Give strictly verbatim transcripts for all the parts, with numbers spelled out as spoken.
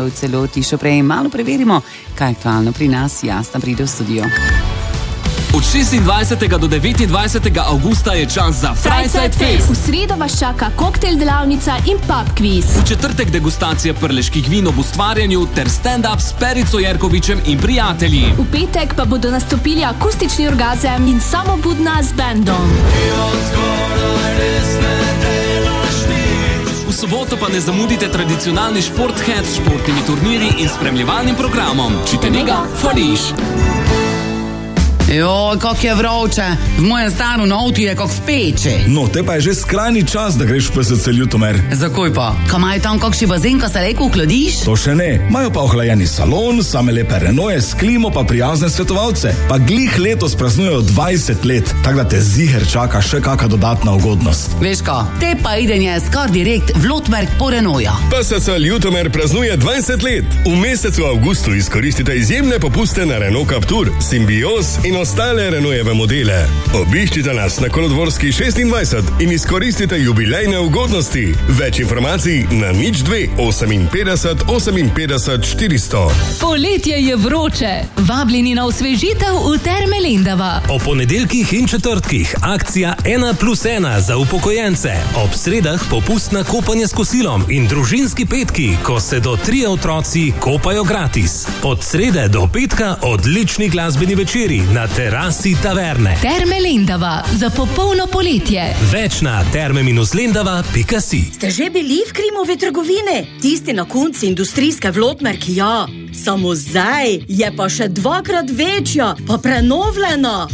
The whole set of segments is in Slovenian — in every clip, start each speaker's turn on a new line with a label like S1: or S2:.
S1: kmalu v celoti. Še prej malo preverimo, kaj aktualno pri nas. Jasna pride v studio.
S2: Od šestindvajsetega do devetindvajsetega avgusta je čas za Freiside Fest.
S3: V sredo vas čaka koktejl delavnica in pub quiz.
S2: V četrtek degustacija prleških vin ob ustvarjanju ter stand-up s Perico Jerkovičem in prijatelji.
S3: V petek pa bodo nastopili akustični orgazem in Samobudna z bandom.
S2: V soboto pa ne zamudite tradicionalni športhet s športnimi turnirji in spremljevalnim programom. Čitenega Fariš.
S1: Joj, kako je vroče. V mojem stanu na avtu je kako v peči.
S4: No, te pa je že skrajni čas, da greš v P S C Ljutomer.
S1: Zakaj pa? Kaj imajo tam kakšni bazen, ko se lepo ohladiš?
S4: To še ne. Imajo pa ohlajeni salon, same lepe Renaultje s klimo pa prijazne svetovalce. Pa glih letos praznujejo dvajset let, tako da te ziher čaka še kakšna dodatna ugodnost.
S1: Veš ka, te pa idenje skar direkt v Lotmerk po Renaultja.
S5: P S C Ljutomer praznuje dvajset let. V mesecu avgustu izkoristite izjemne popuste na Renault Captur, Symbios in ostale Renaultjeve modele. Obiščite nas na Kolodvorski šestindvajset in izkoristite jubilejne ugodnosti. Več informacij na nič dve oseminpetdeset oseminpetdeset štiristo.
S6: Poletje je vroče. Vabljeni na osvežitev v Terme Lendava.
S7: O ponedeljkih in četrtkih akcija ena plus ena za upokojence. Ob sredah popustna kopanje s kosilom in družinski petki, ko se do trije otroci kopajo gratis. Od srede do petka odlični glasbeni večeri na terasi taverne.
S6: Terme Lendava za popolno poletje.
S7: Več na terme lendava pika si.
S8: Ste že bili v Krimovi trgovine? Tisti na konci industrijske v Lotmerki, ja. Samo zdaj je pa še dvakrat večja, pa prenovljena.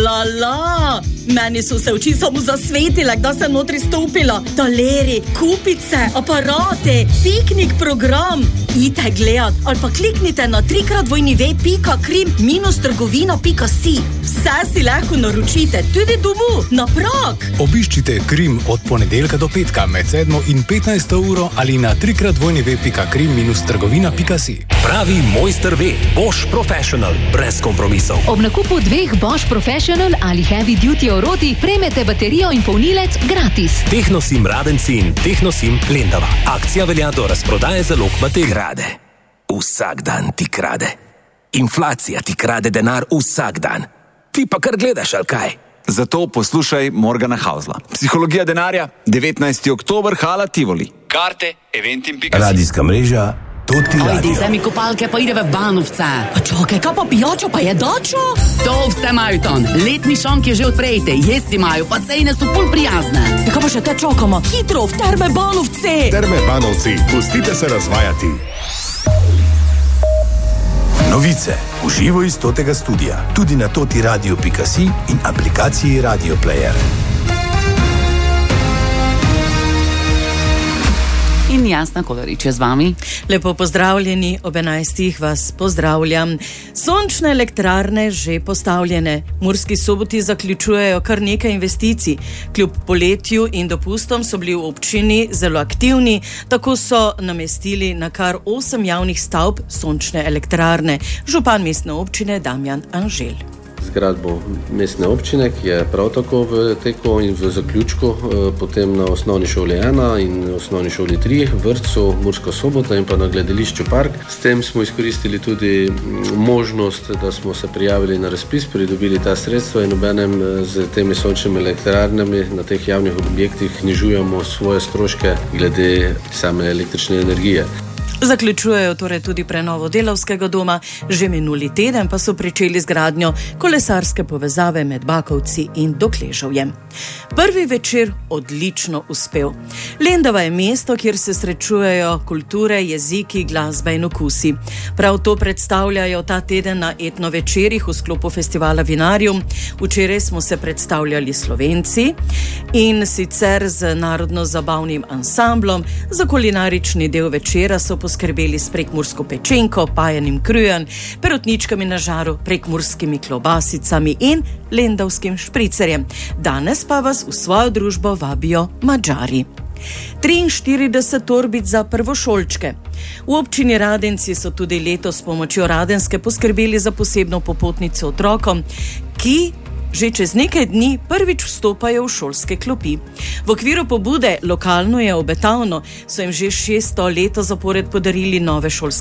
S8: Olala! Meni so se oči samo zasvetile, da sem notri stopila. Taleri, kupice, aparate, piknik program. Idite gledat ali pa kliknite na trikrat dvojni ve pika krim minus trgovina pika si. Vse si lahko naročite, tudi domu, na prag.
S9: Obiščite Krim od ponedeljka do petka med sedmo in petnajsto uro ali na trikrat dvojni ve pika krim minus trgovina pika si.
S7: Pravi mojster ve, Bosch Professional, brez kompromisov.
S6: Ob nakupu dveh Bosch Professional ali Heavy Duty orodij prejmete baterijo in polnilec gratis.
S7: Tehnosim Radenci in Tehnosim Lendava. Akcija velja do razprodaje zalog baterij. Krade. Vsak dan ti krade. Inflacija ti krade denar vsak dan. Ti pa kar gledaš, ali kaj?
S10: Zato poslušaj Morgana Hausla. Psihologija denarja, devetnajsti oktober, hala Tivoli. Karte, eventim pika si.
S7: Radijska mreža, Toti radio.
S1: Ajde, vzemi kopalke pa ide v Banovce.
S8: Pa čakaj, kaj pa pijačo, pa je dačo?
S1: To vse imajo tam. Letni šank je že odprejte, jesti imajo, pa cene so pol prijazne.
S8: Ja, kaj pa še te čakamo? Hitro, v Terme Banovce!
S5: Terme Banovci, pustite se razvajati.
S9: Novice v živo iz Totega studia, tudi na toti radio pika si in aplikaciji Radio Player.
S1: In Jasna Kolarič je z vami.
S8: Lepo pozdravljeni, ob enajstih vas pozdravljam. Sončne elektrarne že postavljene. Murski Soboti zaključujejo kar nekaj investicij. Kljub poletju in dopustom so bili v občini zelo aktivni, tako so namestili na kar osem javnih stavb sončne elektrarne. Župan mestne občine Damjan Anžel.
S11: Zgradbo mestne občine, ki je prav tako v teku in v zaključku, potem na osnovni šoli ena in osnovni šoli tri, vrtcu Murska Sobota in pa na gledališču Park. S tem smo izkoristili tudi možnost, da smo se prijavili na razpis, pridobili ta sredstva in obenem z temi sončnimi elektrarnami na teh javnih objektih nižujemo svoje stroške glede same električne energije.
S8: Zaključujejo torej tudi prenovo delavskega doma, že minuli teden pa so pričeli z gradnjo kolesarske povezave med Bakovci in Dokležovjem. Prvi večer odlično uspel. Lendava je mesto, kjer se srečujejo kulture, jeziki, glasba in okusi. Prav to predstavljajo ta teden na etno večerih v sklopu festivala Vinarium. Včeraj smo se predstavljali Slovenci in sicer z narodno-zabavnim ansamblom. Za kulinarični del večera so poskrbeli s prekmursko pečenko, pajanim krujem, perutničkami na žaru, prekmurskimi klobasicami in lendavskim špricerjem. Danes pa vas v svojo družbo vabijo Madžari. triinštirideset torbic za prvošolčke. V občini Radenci so tudi letos s pomočjo Radenske poskrbeli za posebno popotnico otrokom, ki že čez nekaj dni prvič vstopajo v šolske klopi. V okviru pobude Lokalno je obetavno so jim že šesto leto zapored podarili nove šolske